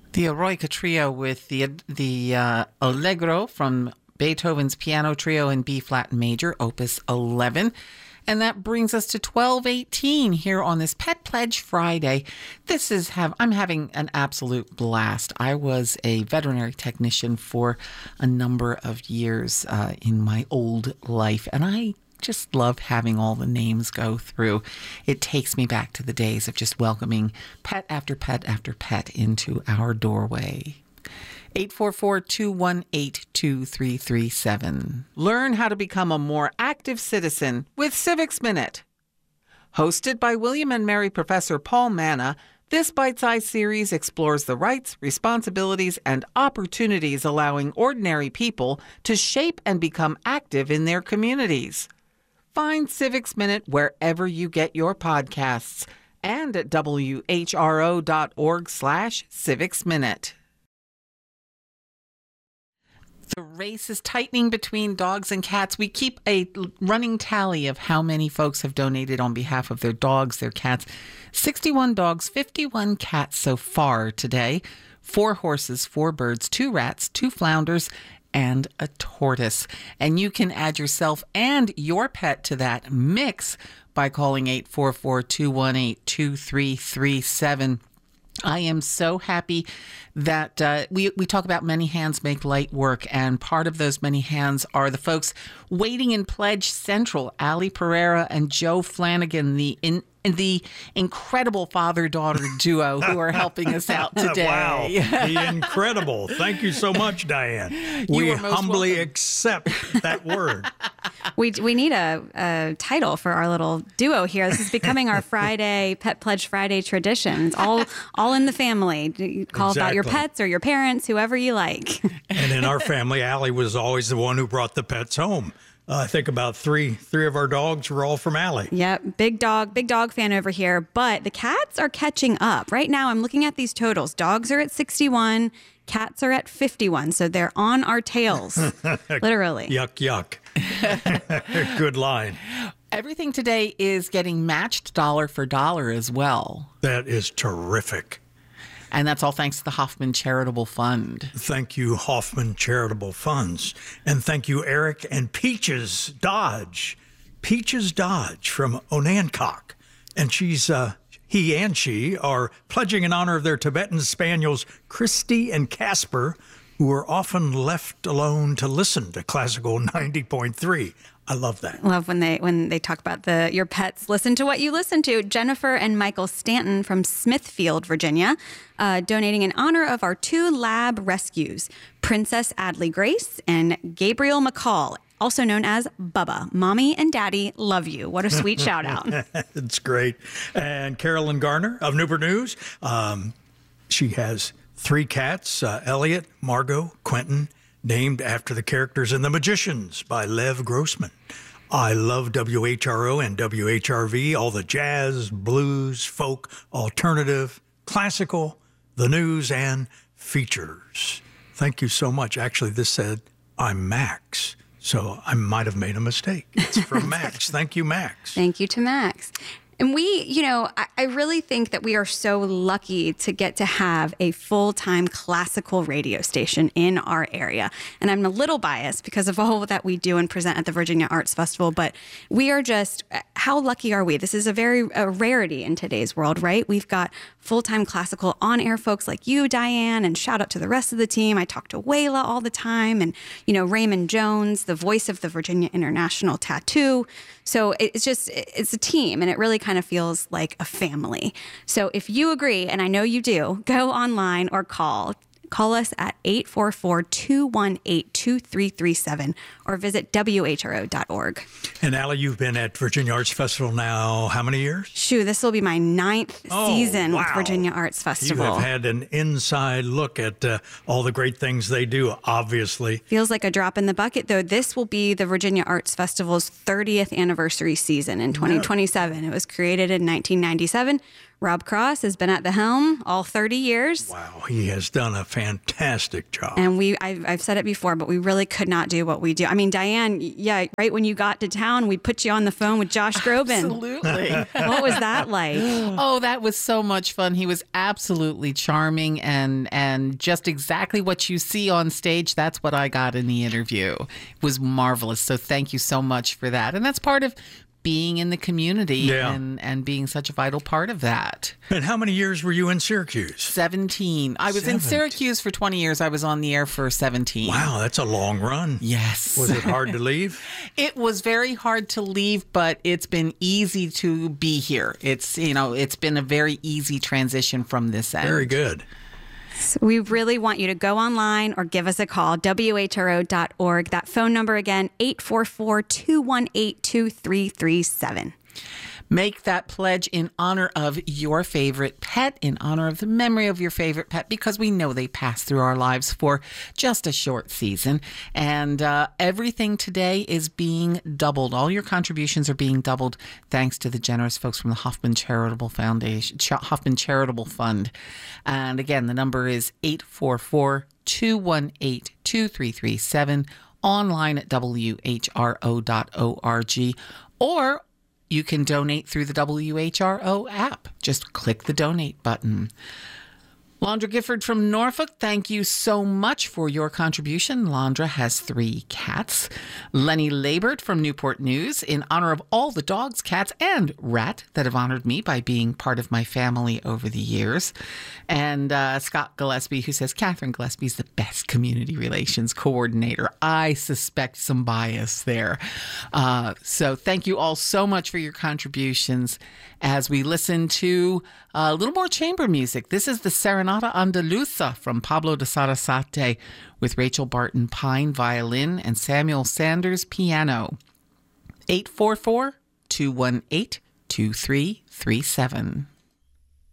The Eroica Trio with the Allegro from Beethoven's Piano Trio in B-flat major, Opus 11. And that brings us to 12:18 here on this Pet Pledge Friday. I'm having an absolute blast. I was a veterinary technician for a number of years in my old life, and I just love having all the names go through. It takes me back to the days of just welcoming pet after pet after pet into our doorway. 844-218-2337. Learn how to become a more active citizen with Civics Minute. Hosted by William and Mary Professor Paul Manna, this bite-sized series explores the rights, responsibilities, and opportunities allowing ordinary people to shape and become active in their communities. Find Civics Minute wherever you get your podcasts and at whro.org/Civics Minute. The race is tightening between dogs and cats. We keep a running tally of how many folks have donated on behalf of their dogs, their cats. 61 dogs, 51 cats so far today. 4 horses, 4 birds, 2 rats, 2 flounders, and a tortoise. And you can add yourself and your pet to that mix by calling 844-218-2337. I am so happy that we talk about many hands make light work, and part of those many hands are the folks waiting in Pledge Central, Ali Pereira and Joe Flanagan, the incredible father-daughter duo who are helping us out today. Wow, the incredible. Thank you so much, Diane. We humbly accept that word. We need a title for our little duo here. This is becoming our Friday, Pet Pledge Friday tradition. It's all in the family. You call about your pets or your parents, whoever you like. And in our family, Allie was always the one who brought the pets home. I think about three of our dogs were all from Allie. Yep, big dog fan over here. But the cats are catching up. Right now, I'm looking at these totals. Dogs are at 61, cats are at 51. So they're on our tails, literally. Yuck. Good line. Everything today is getting matched dollar for dollar as well. That is terrific. And that's all thanks to the Hoffman Charitable Fund. Thank you, Hoffman Charitable Funds. And thank you, Eric and Peaches Dodge. Peaches Dodge from Onancock. And he and she are pledging in honor of their Tibetan spaniels, Christy and Casper, who are often left alone to listen to Classical 90.3. I love that. Love when they talk about your pets. Listen to what you listen to. Jennifer and Michael Stanton from Smithfield, Virginia, donating in honor of our 2 lab rescues, Princess Adley Grace and Gabriel McCall, also known as Bubba. Mommy and Daddy love you. What a sweet shout out. It's great. And Carolyn Garner of Newport News, she has 3 cats, Elliot, Margot, Quentin, named after the characters in The Magicians by Lev Grossman. I love WHRO and WHRV, all the jazz, blues, folk, alternative, classical, the news, and features. Thank you so much. Actually, this said, I'm Max, so I might have made a mistake. It's from Max. Thank you, Max. Thank you to Max. And I really think that we are so lucky to get to have a full-time classical radio station in our area. And I'm a little biased because of all that we do and present at the Virginia Arts Festival, but we are just, how lucky are we? This is a rarity in today's world, right? We've got full-time classical on-air folks like you, Diane, and shout out to the rest of the team. I talk to Wayla all the time, and, Raymond Jones, the voice of the Virginia International Tattoo. So it's a team, and it really kind of feels like a family. So if you agree, and I know you do, go online or call us at 844-218-2337 or visit whro.org. And Allie, you've been at Virginia Arts Festival now how many years? Shoo, this will be my 9th season with Virginia Arts Festival. You have had an inside look at all the great things they do, obviously. Feels like a drop in the bucket, though. This will be the Virginia Arts Festival's 30th anniversary season in 2027. It was created in 1997. Rob Cross has been at the helm all 30 years. Wow, he has done a fantastic job. And I've said it before, but we really could not do what we do. I mean, Diane, yeah, right when you got to town, we put you on the phone with Josh Groban. Absolutely. What was that like? Oh, that was so much fun. He was absolutely charming and just exactly what you see on stage. That's what I got in the interview. It was marvelous. So thank you so much for that. And that's part of being in the community and being such a vital part of that. And how many years were you in Syracuse? 17. I was in Syracuse for 20 years. I was on the air for 17. Wow, that's a long run. Yes. Was it hard to leave? It was very hard to leave, but it's been easy to be here. It's been a very easy transition from this end. Very good. So we really want you to go online or give us a call, WHRO.org. That phone number again, 844-218-2337. Make that pledge in honor of your favorite pet, in honor of the memory of your favorite pet, because we know they pass through our lives for just a short season. And everything today is being doubled. All your contributions are being doubled thanks to the generous folks from the Hoffman Charitable Foundation, Hoffman Charitable Fund. And again, the number is 844-218-2337, online at WHRO.org, or you can donate through the WHRO app. Just click the donate button. Londra Gifford from Norfolk, thank you so much for your contribution. Londra has 3 cats. Lenny Labert from Newport News, in honor of all the dogs, cats, and rat that have honored me by being part of my family over the years. And Scott Gillespie, who says, Catherine Gillespie's the best community relations coordinator. I suspect some bias there. So thank you all so much for your contributions as we listen to a little more chamber music. This is the Serenata Andaluza from Pablo de Sarasate with Rachel Barton Pine violin and Samuel Sanders piano. 844-218-2337.